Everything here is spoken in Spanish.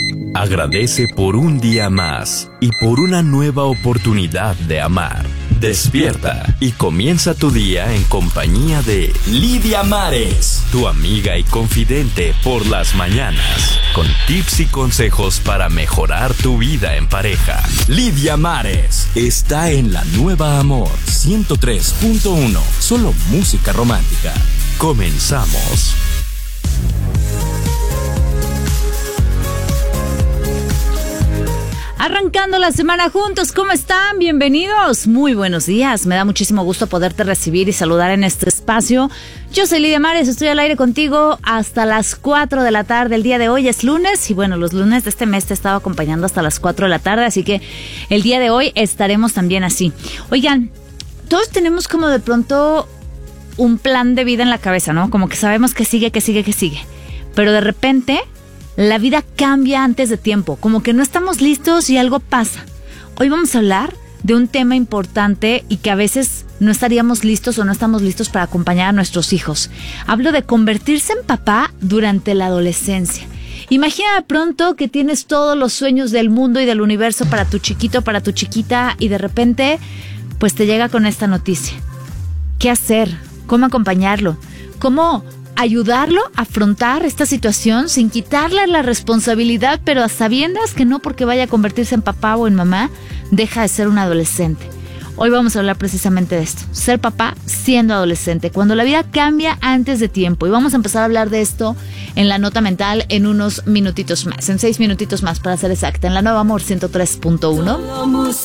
Agradece por un día más y por una nueva oportunidad de amar. Despierta y comienza tu día en compañía de Lidia Mares, tu amiga y confidente por las mañanas, con tips y consejos para mejorar tu vida en pareja. Lidia Mares está en La Nueva Amor 103.1, solo música romántica. Comenzamos. Arrancando la semana juntos, ¿cómo están? Bienvenidos, muy buenos días. Me da muchísimo gusto poderte recibir y saludar en este espacio. Yo soy Lidia Mares, estoy al aire contigo hasta las 4 de la tarde. El día de hoy es lunes y bueno, los lunes de este mes te he estado acompañando hasta las 4 de la tarde, así que el día de hoy estaremos también así. Oigan, todos tenemos como de pronto un plan de vida en la cabeza, ¿no? Como que sabemos que sigue. Pero de repente la vida cambia antes de tiempo, como que no estamos listos y algo pasa. Hoy vamos a hablar de un tema importante y que a veces no estaríamos listos o no estamos listos para acompañar a nuestros hijos. Hablo de convertirse en papá durante la adolescencia. Imagina de pronto que tienes todos los sueños del mundo y del universo para tu chiquito, para tu chiquita, y de repente pues te llega con esta noticia. ¿Qué hacer? ¿Cómo acompañarlo? ¿Cómo ayudarlo a afrontar esta situación sin quitarle la responsabilidad, pero a sabiendas que no porque vaya a convertirse en papá o en mamá, deja de ser un adolescente? Hoy vamos a hablar precisamente de esto, ser papá siendo adolescente, cuando la vida cambia antes de tiempo. Y vamos a empezar a hablar de esto en la nota mental en unos minutitos más, en 6 minutitos más para ser exacta, en La Nueva Amor 103.1.